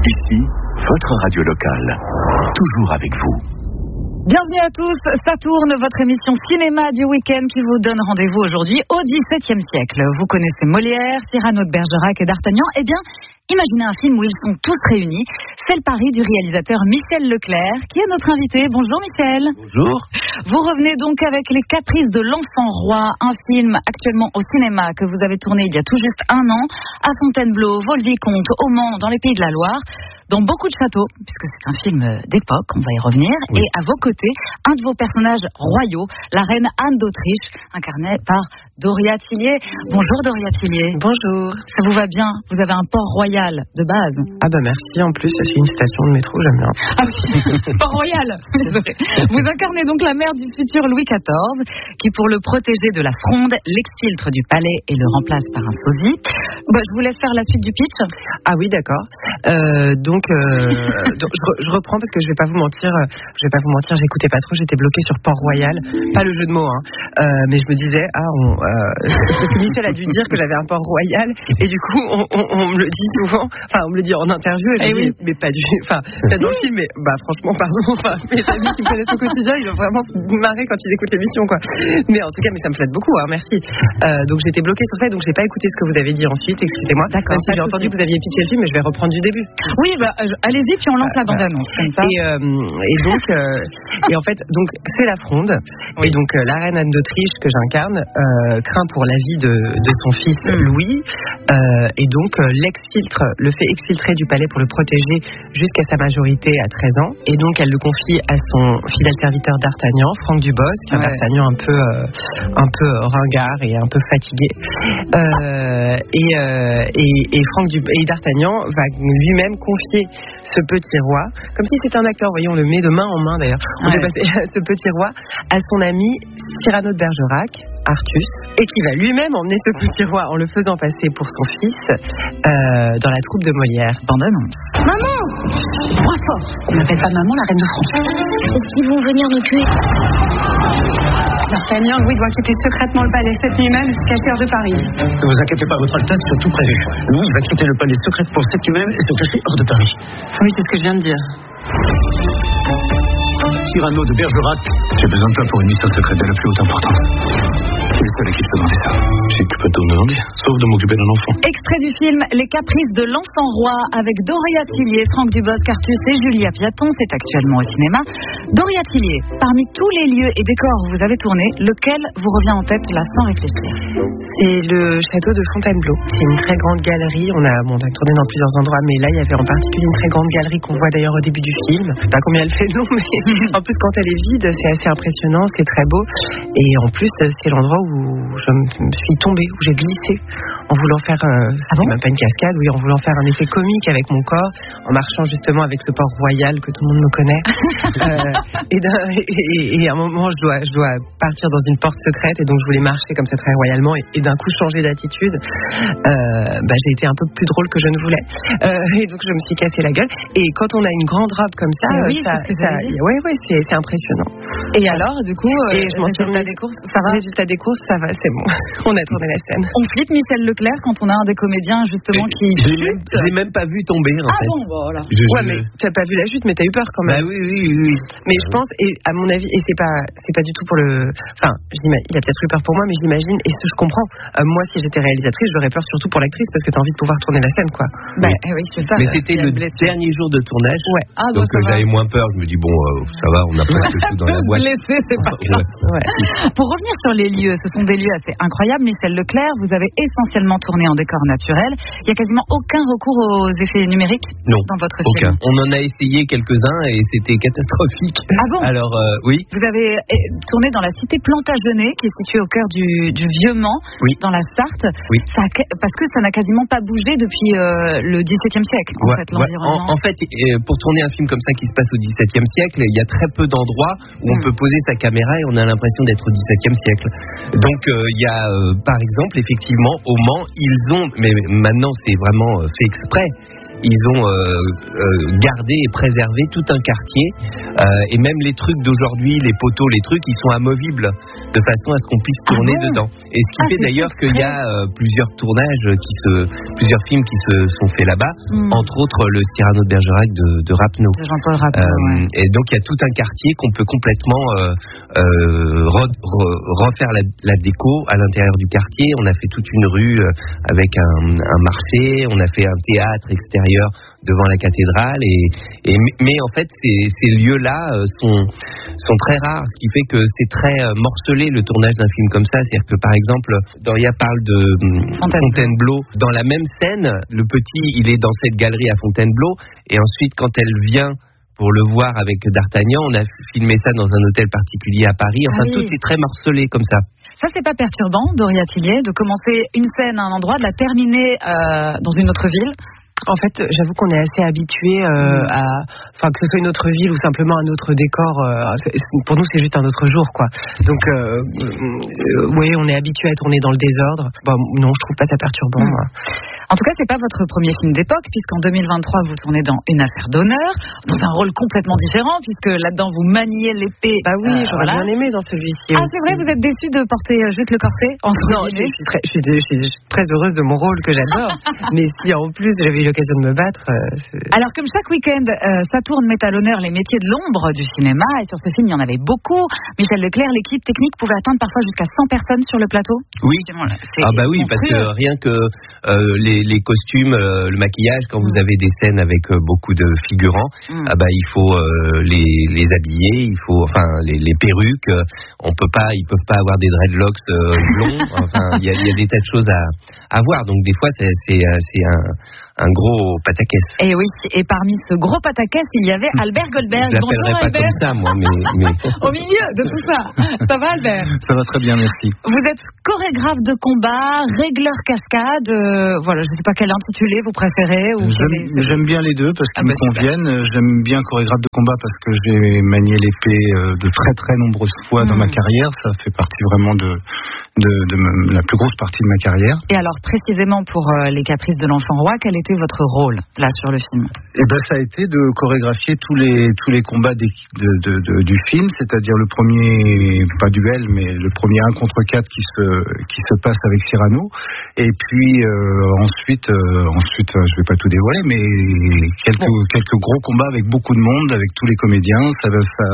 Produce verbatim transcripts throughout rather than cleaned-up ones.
Ici, votre radio locale. Toujours avec vous. Bienvenue à tous, ça tourne, votre émission cinéma du week-end qui vous donne rendez-vous aujourd'hui au dix-septième siècle. Vous connaissez Molière, Cyrano de Bergerac et D'Artagnan. Eh bien, imaginez un film où ils sont tous réunis. C'est le pari du réalisateur Michel Leclerc, qui est notre invité. Bonjour Michel. Bonjour. Vous revenez donc avec Les Caprices de l'Enfant Roi, un film actuellement au cinéma que vous avez tourné il y a tout juste un an, à Fontainebleau, Vaux-le-Vicomte, au Mans, dans les Pays de la Loire, dans beaucoup de châteaux, puisque c'est un film d'époque, on va y revenir. Oui. Et à vos côtés, un de vos personnages royaux, la reine Anne d'Autriche, incarnée par Doria Tillier. Bonjour Doria Tillier. Bonjour. Ça vous va bien? Vous avez un port royal de base. Ah bah merci, en plus c'est une station de métro, j'aime bien. Ah oui, port royal. Vous incarnez donc la mère du futur Louis quatorze, qui pour le protéger de la fronde, l'exfiltre du palais et le remplace par un sosie. Bah, je vous laisse faire la suite du pitch. Ah oui, d'accord. Euh, donc, euh, donc je, re, je reprends parce que je vais pas vous mentir, je vais pas vous mentir, j'écoutais pas trop, j'étais bloquée sur Port-Royal, pas le jeu de mots, hein. Euh, mais je me disais, ah, on, euh, parce que Michel a dû dire que j'avais un Port-Royal, et du coup, on, on, on me le dit souvent, enfin, on me le dit en interview, et je me dis, oui. mais pas du, enfin, c'est dans le film, mais bah franchement, pardon, enfin, mes amis qui me connaissent au quotidien, ils vont vraiment se marrer quand ils écoutent l'émission, quoi. Mais en tout cas, mais ça me flatte beaucoup, hein, merci. Euh, donc j'étais bloquée sur ça, donc j'ai pas écouté ce que vous avez dit ensuite, excusez-moi. D'accord. Même si j'ai entendu que vous aviez pitché le film, mais je vais reprendre du début. Oui, bah, allez-y, puis on lance la bande-annonce, comme ça. Et, euh, et donc, euh, et en fait, donc c'est la fronde. Oui. Et donc euh, la reine Anne d'Autriche que j'incarne euh, craint pour la vie de, de son fils mmh. Louis, euh, et donc euh, l'exfiltre, le fait exfiltrer du palais pour le protéger jusqu'à sa majorité à treize ans. Et donc elle le confie à son fidèle serviteur D'Artagnan, Franck Dubosc, ouais. un D'Artagnan un peu, euh, un peu ringard et un peu fatigué. Euh, et, euh, et, et Franck Dub- et D'Artagnan va lui-même confier ce petit roi, comme si c'était un acteur, vous voyez, on le met de main en main d'ailleurs, on ouais. fait passer ce petit roi à son ami Cyrano de Bergerac, Artus, et qui va lui-même emmener ce petit roi en le faisant passer pour son fils euh, dans la troupe de Molière. Bande-annonce. Maman! Moi fort! On n'appelle pas maman la reine de France. Est-ce qu'ils vont venir nous tuer? D'Artagnan, Louis doit quitter secrètement le palais cette nuit même jusqu'à cœur de Paris. Ne vous inquiétez pas, votre Altesse, c'est tout prévu. Louis va quitter le palais secrètement cette nuit même et se cacher hors de Paris. Oui, c'est ce que je viens de dire. Cyrano de Bergerac, j'ai besoin de toi pour une mission secrète de la plus haute importance. C'est le seul à qui je peux demander ça. J'ai que pas de demander, sauf de m'occuper d'un enfant. Extrait du film Les Caprices de l'Enfant Roi avec Doria Tillier, Franck Dubosc, Artus et Julia Piaton. C'est actuellement au cinéma. Doria Tillier, parmi tous les lieux et décors où vous avez tourné, lequel vous revient en tête là sans réfléchir? C'est le château de Fontainebleau. C'est une très grande galerie. On a, bon, on a tourné dans plusieurs endroits, mais là il y avait en particulier une très grande galerie qu'on voit d'ailleurs au début du film. Je sais pas combien elle fait de long, mais en plus quand elle est vide, c'est assez impressionnant, c'est très beau. Et en plus, c'est l'endroit où je me suis tombée, où j'ai glissé en voulant faire, euh, ah bon même pas une cascade, oui, en voulant faire un effet comique avec mon corps, en marchant justement avec ce port royal que tout le monde me connaît. euh, et, et, et, et à un moment, je dois, je dois partir dans une porte secrète, et donc je voulais marcher comme ça très royalement, et, et d'un coup changer d'attitude. Euh, bah, j'ai été un peu plus drôle que je ne voulais. Euh, et donc je me suis cassé la gueule. Et quand on a une grande robe comme ça, oui, ça, c'est ça, ouais, ouais, c'est, c'est impressionnant. Et alors, du coup, euh, et je m'en suis remis. Des courses, ça va? Résultat des courses, ça va, c'est bon. On a tourné la scène. On flippe Michel Leclerc quand on a un des comédiens justement qui je l'ai, je l'ai même pas vu tomber en ah fait. Ah bon, voilà. Je, ouais, je... mais tu n'as pas vu la chute, mais tu as eu peur quand même. Bah oui, oui, oui. Mais je pense, et à mon avis, et c'est pas, c'est pas du tout pour le, enfin, il a peut-être eu peur pour moi, mais j'imagine, et ce je comprends. Euh, moi, si j'étais réalisatrice, j'aurais peur surtout pour l'actrice parce que tu as envie de pouvoir tourner la scène, quoi. Bah oui, oui c'est ça. Mais c'était le blessé. dernier jour de tournage, ouais. Ah, donc euh, j'avais moins peur. Je me dis bon, euh, ça va, on a presque tout dans la boîte. Blessé, c'est pas grave. Ouais. Pour revenir sur les lieux, ce sont des lieux assez incroyables. Michel Leclerc, vous avez essentiellement tourné en décor naturel. Il y a quasiment aucun recours aux effets numériques non, dans votre aucun. film. On en a essayé quelques-uns et c'était catastrophique. Ah bon? Alors euh, oui. Vous avez tourné dans la cité Plantagenet, qui est située au cœur du, du Vieux-Mans, oui. dans la Sarthe. Oui. Ça a, parce que ça n'a quasiment pas bougé depuis euh, le dix-septième siècle, en ouais, fait, l'environnement. Ouais. En, en fait, pour tourner un film comme ça qui se passe au dix-septième siècle, il y a très peu d'endroits où mmh. on peut poser sa caméra et on a l'impression d'être au dix-septième siècle. Donc euh, il y a, euh, par exemple, effectivement, au Mans, ils ont, mais maintenant c'est vraiment euh, fait exprès, ils ont euh, euh, gardé et préservé tout un quartier euh, et même les trucs d'aujourd'hui, les poteaux, les trucs, ils sont amovibles de façon à ce qu'on puisse tourner ah bon dedans. Et ce qui ah, fait d'ailleurs qu'il y a euh, plusieurs tournages, qui se, plusieurs films qui se sont faits là-bas, mm. entre autres le Cyrano de Bergerac de, de Rapneau. De Jean-Paul Rapneau. Euh, ouais. Et donc il y a tout un quartier qu'on peut complètement euh, euh, re, re, refaire la, la déco à l'intérieur du quartier. On a fait toute une rue euh, avec un, un marché, on a fait un théâtre extérieur devant la cathédrale et, et mais en fait ces, ces lieux-là euh, sont sont très rares, ce qui fait que c'est très euh, morcelé le tournage d'un film comme ça. C'est-à-dire que par exemple, Doria parle de Fontaine. Fontainebleau. Dans la même scène, le petit il est dans cette galerie à Fontainebleau et ensuite quand elle vient pour le voir avec D'Artagnan, on a filmé ça dans un hôtel particulier à Paris. Enfin, ah oui. Tout est très morcelé comme ça. Ça, c'est pas perturbant, Doria Tillier, de commencer une scène à un endroit, de la terminer euh, dans une autre ville? En fait, j'avoue qu'on est assez habitué euh, à, enfin que ce soit une autre ville ou simplement un autre décor. Euh, pour nous, c'est juste un autre jour, quoi. Donc, euh, euh, oui, on est habitué à tourner dans le désordre. Bon, non, je trouve pas ça perturbant. Mmh. En tout cas, c'est pas votre premier film d'époque, puisqu'en deux mille vingt-trois, vous tournez dans Une affaire d'honneur, dans un rôle complètement différent, puisque là-dedans, vous maniez l'épée. Bah oui, euh, j'aurais voilà. bien aimé dans celui-ci. Ah, c'est vrai, vous êtes déçu de porter juste le corset entre Non, je suis, très, je, suis, je suis très heureuse de mon rôle que j'adore. Mais si en plus j'avais eu l'occasion de me battre. Euh, Alors, comme chaque week-end, euh, Saturne met à l'honneur les métiers de l'ombre du cinéma, et sur ce film, il y en avait beaucoup. Michel Leclerc, l'équipe technique pouvait atteindre parfois jusqu'à cent personnes sur le plateau. Oui. Ah bah oui, parce que rien que euh, les, les costumes, euh, le maquillage, quand vous avez des scènes avec euh, beaucoup de figurants, mm. ah bah il faut euh, les, les habiller, il faut, enfin les, les perruques. Euh, on peut pas, ils peuvent pas avoir des dreadlocks euh, blonds. Enfin, il y a, y a des tas de choses à, à voir. Donc des fois, c'est, c'est, c'est un un gros pataquès. Et oui, et parmi ce gros pataquès, il y avait Albert Goldberg. Je l'appellerais pas Albert. comme ça, moi, mais, mais... Au milieu de tout ça. Ça va, Albert? Ça va très bien, merci. Vous êtes chorégraphe de combat, régleur cascade. Euh, voilà, je ne sais pas quel intitulé vous préférez. Ou j'aime, avez... j'aime bien les deux parce qu'ils ah me bah, conviennent. Super. J'aime bien chorégraphe de combat parce que j'ai manié l'épée de très très nombreuses fois mmh. dans ma carrière. Ça fait partie vraiment de, de, de, de la plus grosse partie de ma carrière. Et alors, précisément pour euh, Les Caprices de l'Enfant Roi, quel était votre rôle là sur le film? Eh ben, ça a été de chorégraphier tous les tous les combats de, de, de, du film, c'est-à-dire le premier, pas duel, mais le premier un contre quatre qui se qui se passe avec Cyrano, et puis euh, ensuite euh, ensuite je vais pas tout dévoiler, mais quelques bon. quelques gros combats avec beaucoup de monde, avec tous les comédiens, ça ça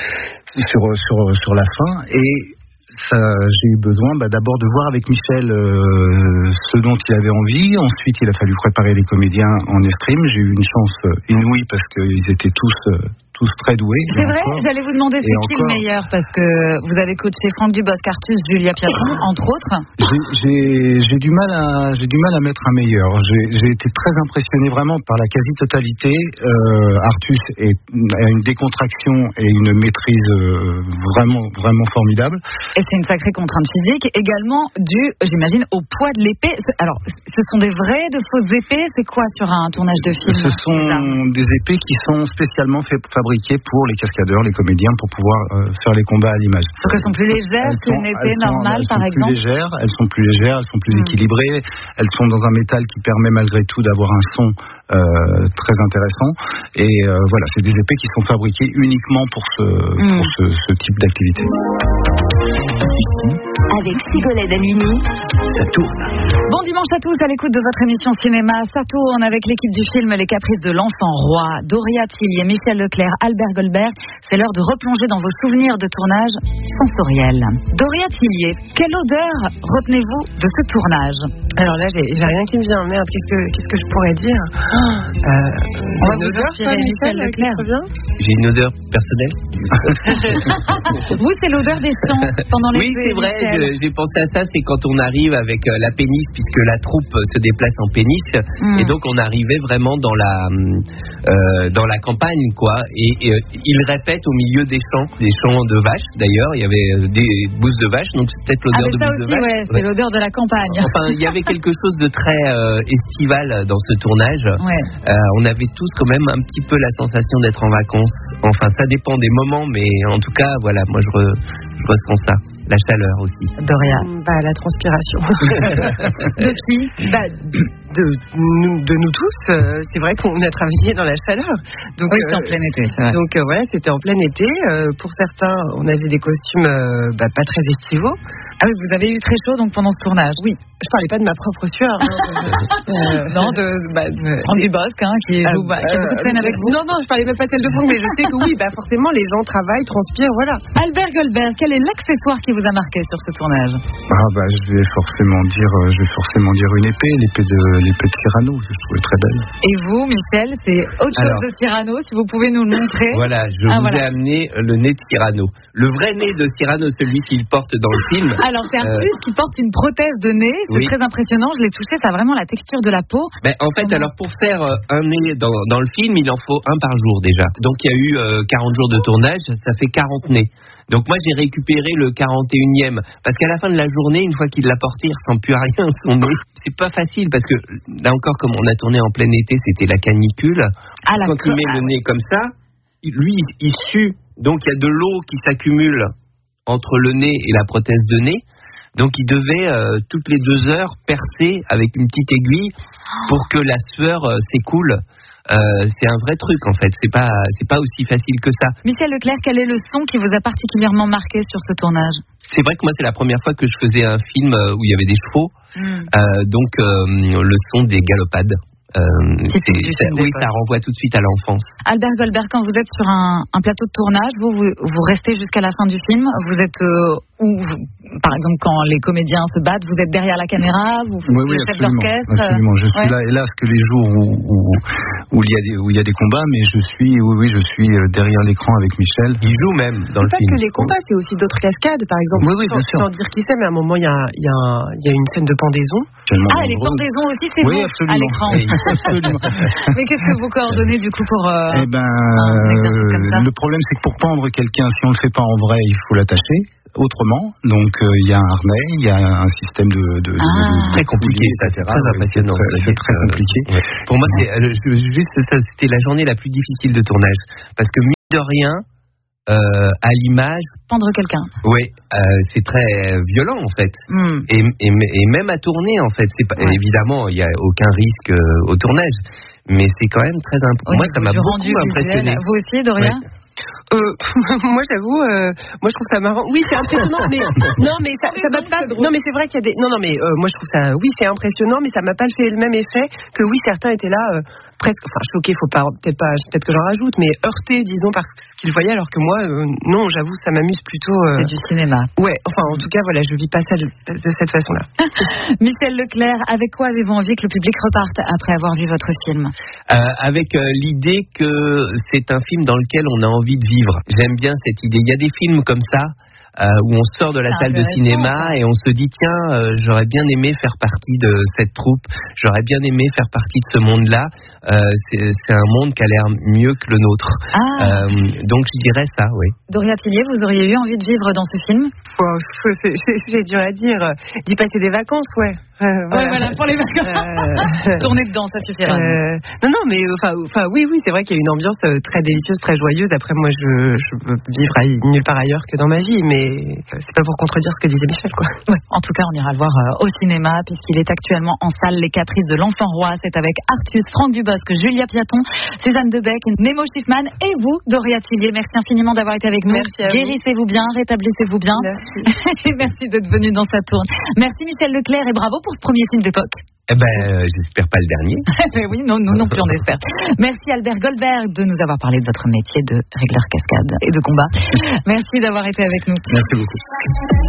sur sur sur la fin. Et ça, j'ai eu besoin bah, d'abord de voir avec Michel euh, ce dont il avait envie. Ensuite, il a fallu préparer les comédiens en escrime. J'ai eu une chance inouïe parce qu'ils étaient tous euh, tous très doués. C'est vrai, encore. J'allais vous demander c'est qui le meilleur, parce que vous avez coaché Franck Dubosc-Artus, Julia Piatron, entre autres. J'ai, j'ai, j'ai du mal à j'ai du mal à mettre un meilleur. J'ai, j'ai été très impressionné vraiment par la quasi-totalité. Euh, Artus est, a une décontraction et une maîtrise euh, vraiment vraiment formidable. Et c'est une sacrée contrainte physique, également due, j'imagine, au poids de l'épée. Alors, ce sont des vraies, de fausses épées? C'est quoi sur un tournage de film? Ce sont des épées qui sont spécialement fait, fabriquées pour les cascadeurs, les comédiens, pour pouvoir euh, faire les combats à l'image. Donc elles sont plus légères qu'une épée sont, normale, elles par sont exemple? Plus légères, elles sont plus légères, elles sont plus mmh. équilibrées, elles sont dans un métal qui permet malgré tout d'avoir un son euh, très intéressant. Et euh, voilà, c'est des épées qui sont fabriquées uniquement pour ce, mmh. pour ce, ce type d'activité. Ici, avec Sigolène Amini, ça tourne. Bon dimanche à tous à l'écoute de votre émission cinéma. Ça tourne avec l'équipe du film Les Caprices de l'Enfant Roi, Doria Tillier, Michel Leclerc, Albert Goldberg. C'est l'heure de replonger dans vos souvenirs de tournage sensoriels. Doria Tillier, quelle odeur retenez-vous de ce tournage? Alors là, j'ai, j'ai rien qui me vient. Merde, qu'est-ce que, qu'est-ce que je pourrais dire? euh, On va vous dire, Michel Leclerc. J'ai une odeur personnelle. Vous, c'est l'odeur des champs pendant les Oui, c'est vrai, je, j'ai pensé à ça, c'est quand on arrive avec euh, la péniche, puisque la troupe se déplace en péniche, mm. et donc on arrivait vraiment dans la euh, dans la campagne, quoi, et, et euh, ils répètent au milieu des champs, des champs de vaches, d'ailleurs, il y avait euh, des bousses de vaches, donc c'est peut-être l'odeur ah, de ça bousses aussi, de vaches. Ouais, c'est ouais. l'odeur de la campagne. Enfin, il y avait quelque chose de très euh, estival dans ce tournage. Ouais. Euh, on avait tous quand même un petit peu la sensation d'être en vacances. Enfin, ça dépend des moments, mais en tout cas, voilà, moi je, re, je ressens ça. La chaleur aussi. Doria. Bah, la transpiration. De qui? Bah, de, nous, de nous tous. Euh, c'est vrai qu'on a travaillé dans la chaleur. Donc, oui, euh, c'était en plein été. Donc, euh, voilà, c'était en plein été. Euh, pour certains, on avait des costumes euh, bah, pas très estivaux. Ah oui, vous avez eu très chaud donc pendant ce tournage. Oui, je parlais pas de ma propre sueur. Hein, euh, non, de, bah, de Franck Dubosc, hein, qui, joue, bah, qui a beaucoup de scènes avec vous. Non, non, je parlais même pas de celle de Franck, mais je sais que oui, bah forcément, les gens travaillent, transpirent, voilà. Albert Goldberg, quel est l'accessoire qui vous a marqué sur ce tournage? Ah bah, je vais forcément dire, je vais forcément dire une épée, l'épée de l'épée de Cyrano, que je trouvais très belle. Et vous, Michel, c'est autre chose Alors, de Cyrano, si vous pouvez nous le montrer. Voilà, je ah, vous voilà. ai amené le nez de Cyrano. Le vrai nez de Cyrano, celui qu'il porte dans le film. Alors, c'est Artus euh... qui porte une prothèse de nez, c'est oui. très impressionnant, je l'ai touché, ça a vraiment la texture de la peau. Ben, en fait, alors pour faire euh, un nez dans, dans le film, il en faut un par jour déjà. Donc il y a eu euh, quarante jours de tournage, ça fait quarante nez. Donc moi j'ai récupéré le quarante et unième, parce qu'à la fin de la journée, une fois qu'il l'a porté, il ressemble plus à rien son nez. C'est pas facile, parce que là encore, comme on a tourné en plein été, c'était la canicule. Ah, Quand il met le nez comme ça, lui il sue, donc il y a de l'eau qui s'accumule entre le nez et la prothèse de nez. Donc il devait euh, toutes les deux heures percer avec une petite aiguille pour que la sueur euh, s'écoule. Euh, c'est un vrai truc en fait, c'est pas c'est pas aussi facile que ça. Michel Leclerc, quel est le son qui vous a particulièrement marqué sur ce tournage? C'est vrai que moi c'est la première fois que je faisais un film où il y avait des chevaux, mm. euh, donc euh, le son des galopades. Euh, c'est, ça, oui, ça renvoie tout de suite à l'enfance. Albert Goldberg, quand vous êtes sur un, un plateau de tournage, vous, vous, vous restez jusqu'à la fin du film. Vous êtes euh, où, vous, par exemple, quand les comédiens se battent, vous êtes derrière la caméra, vous faites oui, oui, le chef d'orchestre. Absolument, je suis ouais. là, hélas, que les jours où, où, où, il y a des, où il y a des combats, mais je suis, oui, oui, je suis derrière l'écran avec Michel. Il joue même dans c'est le film. film. Pas que les combats, c'est aussi d'autres cascades, par exemple. Oui, oui, bien sans, sûr. Sans dire qui c'est, mais à un moment, il y a, il y a, il y a une scène de pendaison. Tellement ah, les pendaisons aussi, c'est oui, vous absolument. à l'écran. Absolument. Mais qu'est-ce que vous coordonnez du coup pour euh, eh ben, un exercice comme ça? Le problème, c'est que pour pendre quelqu'un, si on le fait pas en vrai, il faut l'attacher autrement. Donc il euh, y a un harnais, il y a un système de, de, ah, de, de très compliqué, ça, c'est très impressionnant. C'est très, c'est très compliqué. Euh, ouais. Pour moi, c'est, euh, juste ça, c'était la journée la plus difficile de tournage, parce que mine de rien, euh, à l'image, pendre quelqu'un. Oui, euh, c'est très violent en fait, mm. et, et, et même à tourner en fait, c'est pas, ouais. évidemment il y a aucun risque euh, au tournage, mais c'est quand même très important. Moi, ça m'a beaucoup impressionné. Vous aussi, Doria? Ouais. Euh, moi j'avoue, euh, moi je trouve ça marrant. Oui, c'est impressionnant, mais non, mais ça, ça m'a pas. Non, mais c'est vrai qu'il y a des. Non, non, mais euh, moi je trouve ça. Oui, c'est impressionnant, mais ça m'a pas fait le même effet que oui, certains étaient là. Euh, presque, enfin choqués, faut pas, peut-être pas, peut-être que j'en rajoute, mais heurtés, disons, par ce qu'ils voyaient, alors que moi, euh, non, j'avoue, ça m'amuse plutôt. Euh... C'est du cinéma. Ouais, enfin, en tout cas, voilà, je vis pas ça de, de cette façon-là. Michel Leclerc, avec quoi avez-vous envie que le public reparte après avoir vu votre film? euh, Avec euh, l'idée que c'est un film dans lequel on a envie de vivre. J'aime bien cette idée. Il y a des films comme ça. Euh, où on sort de la salle de cinéma et on se dit tiens euh, j'aurais bien aimé faire partie de cette troupe, j'aurais bien aimé faire partie de ce monde-là, euh, c'est, c'est un monde qui a l'air mieux que le nôtre. Ah. Euh, donc je dirais ça, oui. Doria Tillier, vous auriez eu envie de vivre dans ce film? Wow, c'est, c'est, c'est dur à dire, d'y passer des vacances, ouais. Euh, voilà. Ouais, voilà, pour les vacances. Euh, Tourner dedans, ça suffira. Euh, non, non, mais enfin, enfin, oui, oui, c'est vrai qu'il y a une ambiance très délicieuse, très joyeuse. Après, moi, je, je veux vivre à, nulle part ailleurs que dans ma vie, mais c'est pas pour contredire ce que disait Michel, quoi. Ouais, en tout cas, on ira le voir euh, au cinéma, puisqu'il est actuellement en salle. Les Caprices de l'Enfant Roi, c'est avec Artus, Franck Dubosc, Julia Piaton, Suzanne Debec, Nemo Schiffman et vous, Doria Tillier. Merci infiniment d'avoir été avec nous. Merci. Guérissez-vous bien, rétablissez-vous bien. Merci. Merci d'être venu dans sa tourne. Merci Michel Leclerc et bravo pour ce premier film d'époque. Eh ben, euh, j'espère pas le dernier. Mais oui, non, nous non plus, on espère. Merci Albert Goldberg de nous avoir parlé de votre métier de régleur cascade et de combat. Merci d'avoir été avec nous. Merci beaucoup.